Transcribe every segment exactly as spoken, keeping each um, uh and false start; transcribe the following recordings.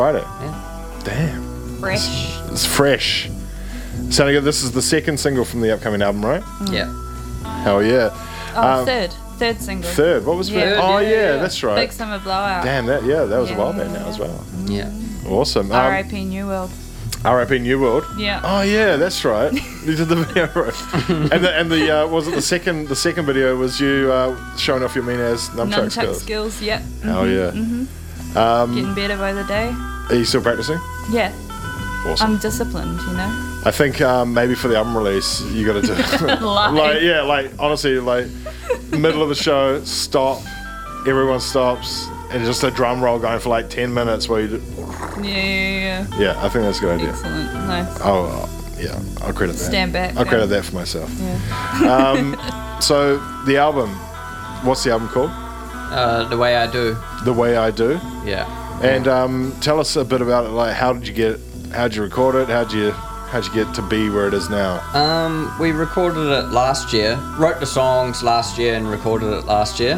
Friday. Yeah. Damn. Fresh. It's, it's fresh. Sounding good. This is the second single from the upcoming album, right? Mm. Yeah. Hell yeah. Oh, Um, third. Third single. Third. What was Yeah. first? Oh Yeah, yeah, yeah, yeah. that's right. Big Summer Blowout. Damn that. Yeah, that was Yeah, a while back yeah, now yeah. as well. Yeah. Awesome. Um, R I P New World. R I P New World. Yeah. Oh yeah, that's right. You did the video, right? and the and the uh, was it the second the second video was you uh, showing off your mean ass nunchuck, Nunchuck skills. skills. Yep. Hell yeah. Mm-hmm. Um, Getting better by the day. are you still practicing? Yeah. Awesome. I'm disciplined, you know. I think um, maybe for the album release you got to do Live. like yeah, like honestly, like middle of the show, stop, everyone stops, and just a drum roll going for like ten minutes while you do. Yeah, yeah, yeah. Yeah, I think that's a good idea. Excellent. Nice. Oh uh, yeah, I'll credit that. Stand back. I'll yeah. credit that for myself. Yeah. Um, so the album, what's the album called? Uh, the way I do. The Way I Do. Yeah. And um, tell us a bit about it. Like, how did you get? How did you record it? How did you? How'd you get to be where it is now? Um, we recorded it last year. Wrote the songs last year and recorded it last year.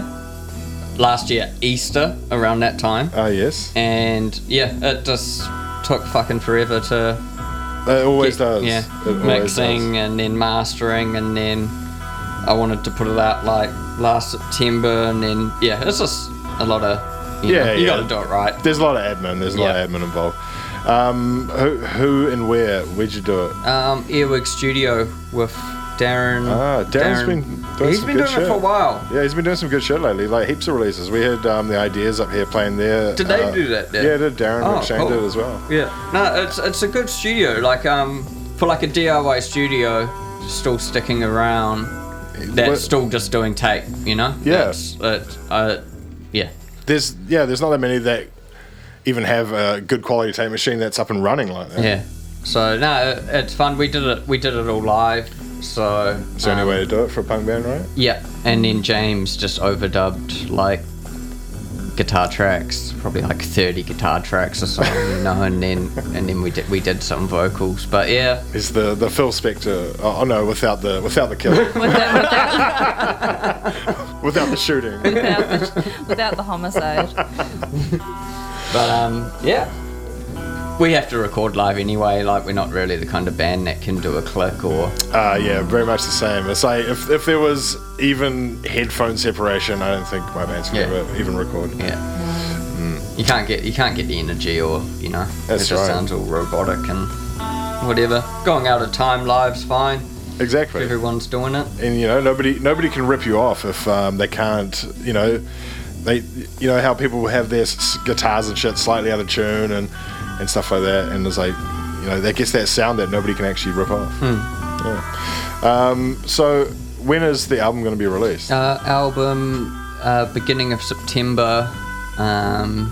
Last year, Easter, around that time. Oh yes, And yeah, it just took fucking forever to it always get- does. Yeah, It always mixing does. and then mastering, and then I wanted to put it out like last September, and then yeah, it's just a lot of you Yeah, know, you yeah. got to do it right. There's a lot of admin. There's a lot Yeah. of admin involved. Um, who, who and where? Where'd you do it? Um, Earwig Studio with Darren. Ah, Darren's Darren- been doing He's some been good doing it shit. for a while. Yeah, he's been doing some good shit lately. Like heaps of releases. We had um, the Ideas up here playing there. Did they uh, do that there? Yeah, did Darren Oh, McShane cool. did as well. Yeah, no, it's it's a good studio. Like um, for like a D I Y studio, still sticking around. That's What- still just doing tape, you know. Yeah. It's, it, uh, yeah. There's yeah, there's not that many that even have a good quality tape machine that's up and running like that. Yeah. So no, it, it's fun. We did it. We did it all live. So It's the only um, way to do it for a punk band, right? Yeah, and then James just overdubbed like guitar tracks, probably like thirty guitar tracks or something, you know. And then and then we did we did some vocals. But yeah, It's the the Phil Spector. Oh, oh no, without the without the killing, Without, without, without the shooting. without, the, without the homicide. but um, yeah. We have to record live anyway. Like we're not really the kind of band that can do a click or Uh, yeah, very much the same. It's like if, if there was even headphone separation, I don't think my bands could Yeah. ever even record. yeah. You can't get you can't get the energy or you know That's it just right. sounds all robotic and whatever. Going out of time live's fine. Exactly. Everyone's doing it. And you know, nobody nobody can rip you off if um, they can't. You know, they you know how people have their s- guitars and shit slightly out of tune and and stuff like that, and it's like you know that gets that sound that nobody can actually rip off. Yeah. Um, so when is the album going to be released? Uh, album uh, beginning of September, um,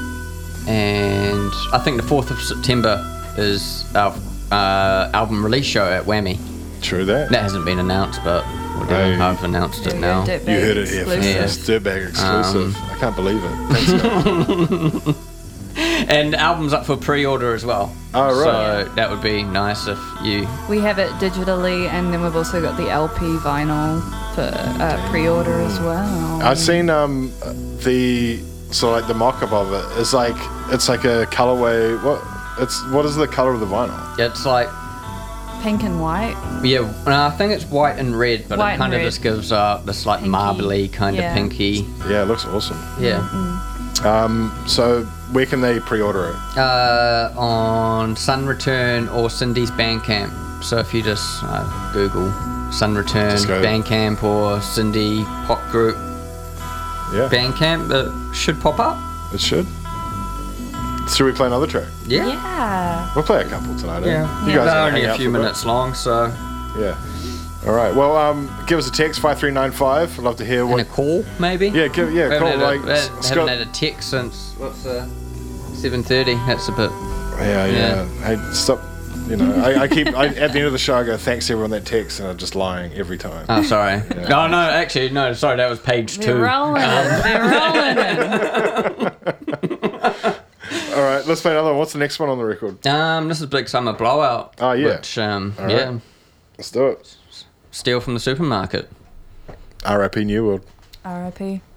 and I think the fourth of September is our uh, album release show at Whammy. True that. That hasn't been announced, but whatever. Hey. I've announced it There now. you go, Dirtbag You heard it here exclusive. first. Dirtbag exclusive. Um, I can't believe it. Thanks, guys. And the album's up for pre-order as well. Oh, right. So that would be nice if you. We have it digitally, and then we've also got the L P vinyl for uh, pre-order as well. I've seen um the so like the mock-up of it. It's like it's like a colorway. What it's what is the color of the vinyl? It's like Pink and white. yeah, no, I think it's white and red, but White it kind and of red. just gives uh this like Pinky. marbly kind Yeah. of pinky. Yeah, it looks awesome. Yeah. Um, so where can they pre-order it? Uh, on Sun Return or Cindy's Bandcamp. So if you just uh, Google Sun Return Just go- Bandcamp or Cindy Pop Group Yeah, Bandcamp, it should pop up. it should. Should we play another track? Yeah. Yeah. We'll play a couple tonight. Eh? Yeah. You Yeah. guys They're can only hang a out few for bit. minutes long, so. Yeah. All right. Well, um, give us a text five three nine five. I'd love to hear And what. a call, maybe? Yeah, give, yeah, We call haven't had like a, we haven't Scott. had a text since, what's uh, seven thirty. That's a bit. Yeah, yeah. Yeah. Hey, stop. You know, I, I keep I, at the end of the show. I go, thanks everyone that texts, and I'm just lying every time. Oh, sorry. No, no, actually, no, sorry, that was page They're two. rolling it. They're rolling it. All right, let's play another one. What's the next one on the record? Um, this is Big Summer Blowout. Oh, yeah. Which, um, All yeah, right. Let's do it. steal from the supermarket. R I P New World. R I P